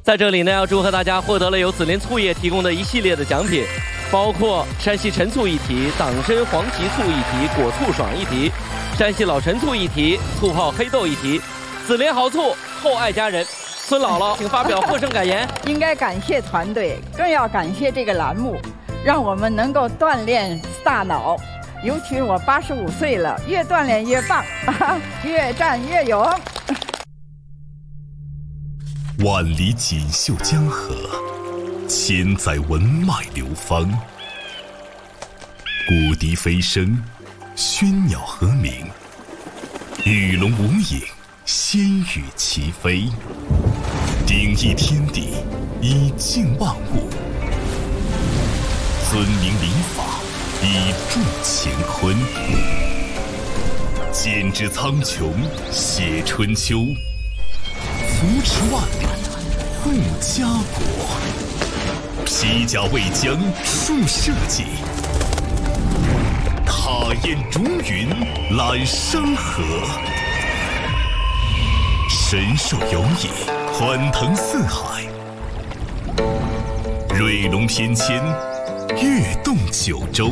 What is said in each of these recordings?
在这里呢，要祝贺大家获得了由紫林醋业提供的一系列的奖品，包括山西陈醋一提、党参黄芪醋一提、果醋爽一提、山西老陈醋一提、醋泡黑豆一提。紫林好醋，厚爱家人。孙姥姥，请发表获胜感言。 应该感谢团队，更要感谢这个栏目，让我们能够锻炼大脑。尤其我85岁了，越锻炼越棒，越战越勇。 万里锦绣江河，千载文脉流芳。古笛飞声，喧鸟和鸣，鱼龙无影，仙羽齐飞。鼎益天地，以静万物；尊明礼法，以助乾坤。剪纸苍穹，写春秋。扶持万里，护家国；披甲为疆，树社稷；踏雁逐云，揽山河；神兽游弋，欢腾四海；瑞龙翩跹，跃动九州；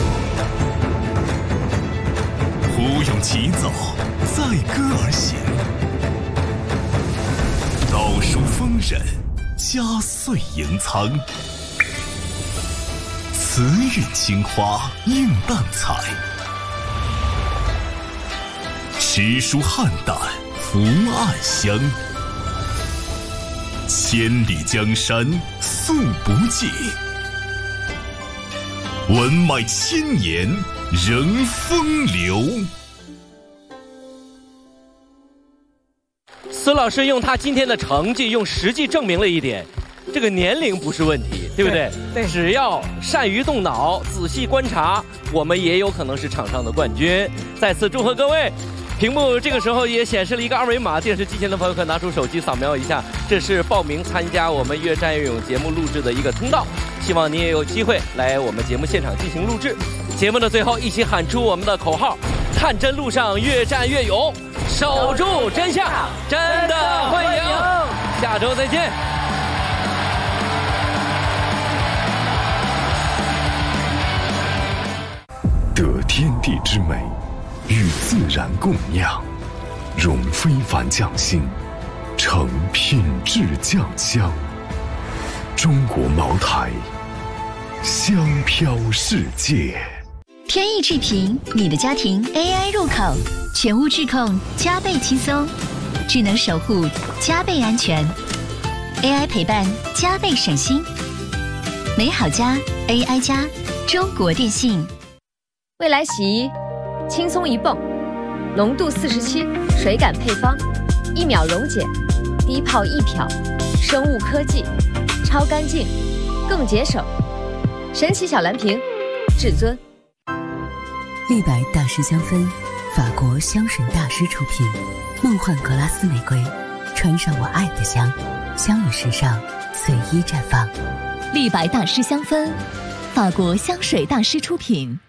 虎勇齐走，载歌而行。道书丰稔，家岁盈仓；慈韵青花，映淡彩；诗书汉淡，福暗香。千里江山素不尽，文脉千年仍风流。 孙老师用他今天的成绩，用实际证明了一点，这个年龄不是问题，对不对？ 对， 只要善于动脑，仔细观察，我们也有可能是场上的冠军。再次祝贺各位！屏幕这个时候也显示了一个二维码，电视机前的朋友可拿出手机扫描一下，这是报名参加我们越战越勇节目录制的一个通道，希望你也有机会来我们节目现场进行录制。节目的最后，一起喊出我们的口号：探真路上越战越勇，守住真相，真的会赢。下周再见。 得天地之美，与自然共酿，融非凡匠心，成品质酱香。中国茅台，香飘世界。 天意智频，你的家庭 AI 入口，全屋智控加倍轻松，智能守护加倍安全， AI 陪伴加倍省心。美好家 AI 家，中国电信。 未来洗衣，轻松一泵，浓度47，水感配方，1秒溶解，低泡易漂，生物科技，超干净，更节省。神奇小蓝瓶，至尊。 立白大师香氛，法国香水大师出品，梦幻格拉斯玫瑰，穿上我爱的香，香与时尚随意绽放。 立白大师香氛，法国香水大师出品。